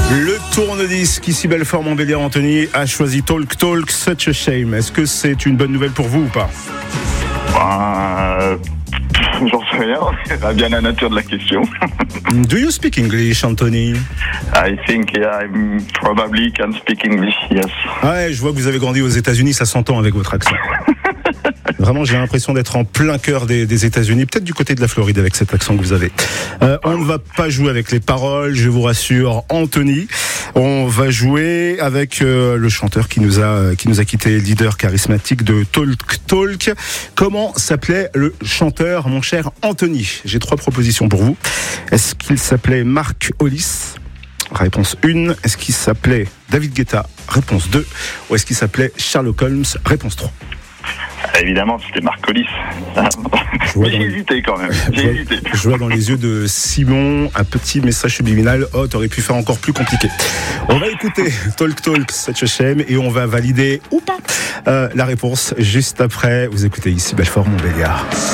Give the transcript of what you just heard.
Le tourne-disque, ici Belfort Montbéliard, Anthony a choisi Talk Talk, Such a Shame. Est-ce que c'est une bonne nouvelle pour vous ou pas? J'en sais rien, on verra bien la nature de la question. Do you speak English, Anthony? I think I probably can speak English, yes. Ouais, je vois que vous avez grandi aux États-Unis, ça s'entend avec votre accent. Vraiment, j'ai l'impression d'être en plein cœur des États-Unis, peut-être du côté de la Floride avec cet accent que vous avez. On ne va pas jouer avec les paroles, je vous rassure, Anthony. On va jouer avec le chanteur qui nous a quitté, leader charismatique de Talk Talk. Comment s'appelait le chanteur, mon cher Anthony? J'ai 3 propositions pour vous. Est-ce qu'il s'appelait Mark Hollis? Réponse 1. Est-ce qu'il s'appelait David Guetta? Réponse 2. Ou est-ce qu'il s'appelait Sherlock Holmes? Réponse 3. Évidemment, c'était Mark Hollis. Mais j'ai hésité quand même. Je vois dans les yeux de Simon un petit message subliminal. Oh, t'aurais pu faire encore plus compliqué. On va écouter Talk Talk, Such a Shame, et on va valider ou pas la réponse juste après. Vous écoutez ici Belfort Montbéliard.